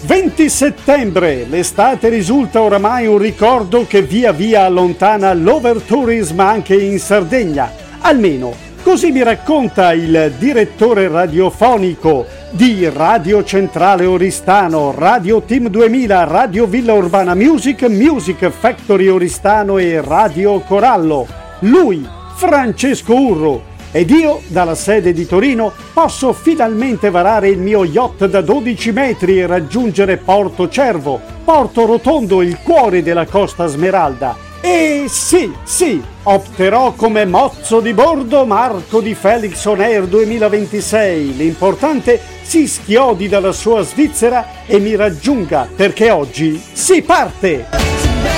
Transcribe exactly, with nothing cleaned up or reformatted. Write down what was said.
venti settembre, l'estate risulta oramai un ricordo che via via allontana l'overtourism anche in Sardegna. Almeno, così mi racconta il direttore radiofonico di Radio Centrale Oristano, Radio Team duemila, Radio Villa Urbana Music, Music Factory Oristano e Radio Corallo. Lui, Francesco Urro. Ed io, dalla sede di Torino, posso finalmente varare il mio yacht da dodici metri e raggiungere Porto Cervo, Porto Rotondo, il cuore della Costa Smeralda. E sì, sì, opterò come mozzo di bordo Marco di Felix On Air duemilaventisei. L'importante si schiodi dalla sua Svizzera e mi raggiunga, perché oggi si parte!